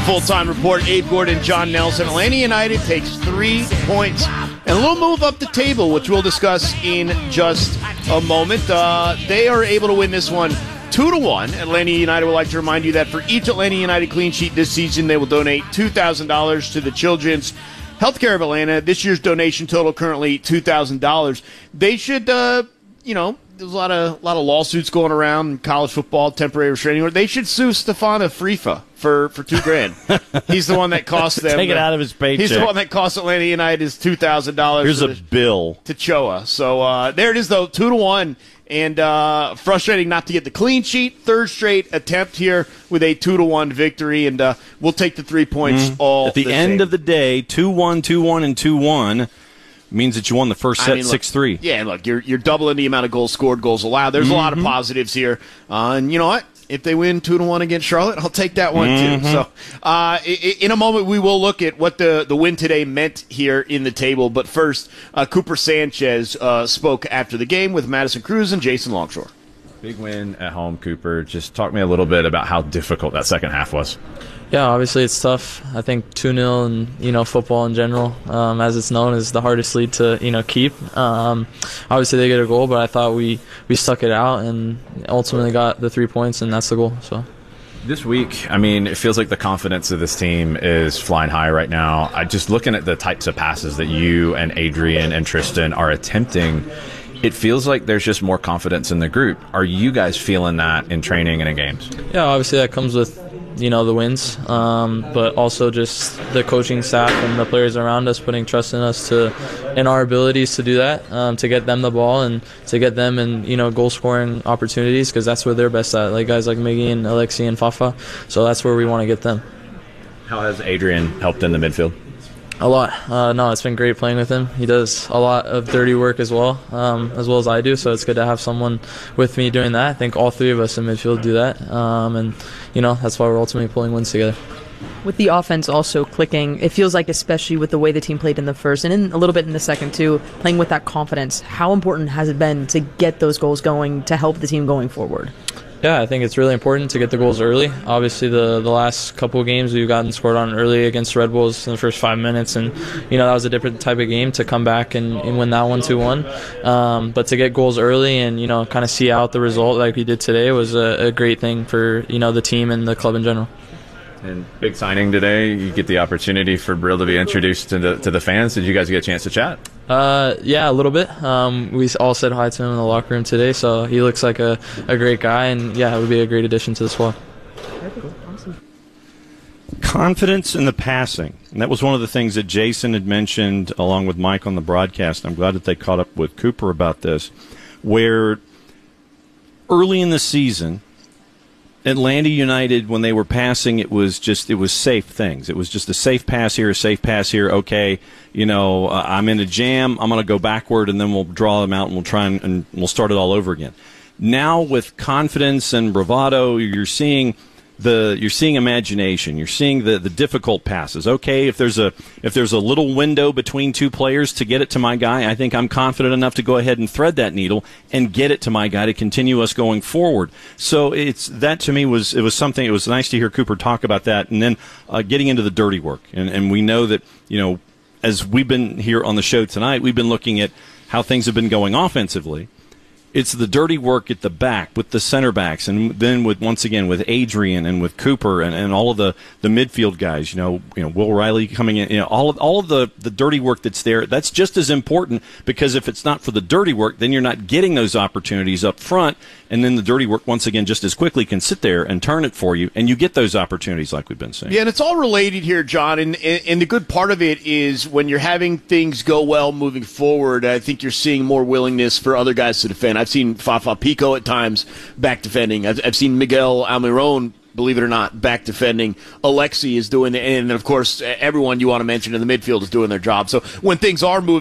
Full-time report, Abe Gordon, John Nelson. Atlanta United takes 3 points and a little move up the table, which we'll discuss in just a moment. They are able to win this one 2-1. Atlanta United would like to remind you that for each Atlanta United clean sheet this season, they will donate $2,000 to the Children's Healthcare of Atlanta. This year's donation total currently $2,000. They should, there's a lot of lawsuits going around in college football, temporary restraining order. They should sue Stefano Frifa for $2,000. He's the one that cost them. Take it out of his paycheck. He's the one that cost Atlanta United his $2,000. Here's a bill to Choa. So there it is, though, 2-1. And frustrating not to get the clean sheet. Third straight attempt here with a 2-1 victory, and we'll take the 3 points all at the end of the day. 2-1, 2-1, and 2-1 means that you won the first set 6-3. Yeah, look, you're doubling the amount of goals scored, goals allowed. There's a lot of positives here, and you know what? If they win 2-1 against Charlotte, I'll take that one too. So, in a moment, we will look at what the win today meant here in the table. But first, Cooper Sanchez spoke after the game with Madison Cruz and Jason Longshore. Big win at home, Cooper. Just talk to me a little bit about how difficult that second half was. Yeah, obviously it's tough. I think 2-0 and, football in general, as it's known, is the hardest lead to, keep. Obviously they get a goal, but I thought we stuck it out and ultimately got the 3 points, and that's the goal. So this week, it feels like the confidence of this team is flying high right now. I just looking at the types of passes that you and Adrian and Tristan are attempting, it feels like there's just more confidence in the group. Are you guys feeling that in training and in games? Yeah, obviously that comes with the wins, but also just the coaching staff and the players around us putting trust in us in our abilities to do that, to get them the ball and to get them in goal scoring opportunities, because that's where they're best at, like guys like Miggy and Alexi and Fafa. So that's where we want to get them. How has Adrian helped in the midfield? A lot. No, it's been great playing with him. He does a lot of dirty work as well as I do, so it's good to have someone with me doing that. I think all three of us in midfield do that, and that's why we're ultimately pulling wins together. With the offense also clicking, it feels like, especially with the way the team played in the first and in a little bit in the second too, playing with that confidence, how important has it been to get those goals going to help the team going forward? Yeah, I think it's really important to get the goals early. Obviously, the last couple of games we've gotten scored on early against Red Bulls in the first 5 minutes, and that was a different type of game to come back and win that 1-1. But to get goals early and kind of see out the result like we did today was a great thing for the team and the club in general. And big signing today. You get the opportunity for Brill to be introduced to the fans. Did you guys get a chance to chat? Yeah, a little bit. We all said hi to him in the locker room today, so he looks like a great guy, and yeah, it would be a great addition to the squad. Awesome. Confidence in the passing. And that was one of the things that Jason had mentioned along with Mike on the broadcast. I'm glad that they caught up with Cooper about this, where early in the season, Atlanta United, when they were passing, it was safe things. It was just a safe pass here, a safe pass here. Okay, I'm in a jam. I'm going to go backward, and then we'll draw them out, and we'll try and we'll start it all over again. Now, with confidence and bravado, you're seeing imagination. You're seeing the difficult passes. Okay, if there's a little window between two players to get it to my guy, I think I'm confident enough to go ahead and thread that needle and get it to my guy to continue us going forward. So that to me was something. It was nice to hear Cooper talk about that, and then getting into the dirty work. And we know that as we've been here on the show tonight, we've been looking at how things have been going offensively. It's the dirty work at the back with the center backs, and then once again with Adrian and with Cooper and all of the midfield guys. Will Riley coming in. All of the dirty work that's there. That's just as important, because if it's not for the dirty work, then you're not getting those opportunities up front, and then the dirty work once again just as quickly can sit there and turn it for you, and you get those opportunities like we've been saying. Yeah, and it's all related here, John. And the good part of it is when you're having things go well moving forward, I think you're seeing more willingness for other guys to defend. I've seen Fafa Pico at times back defending. I've seen Miguel Almiron, believe it or not, back defending. Alexi is doing it, and of course everyone you want to mention in the midfield is doing their job. So when things are moving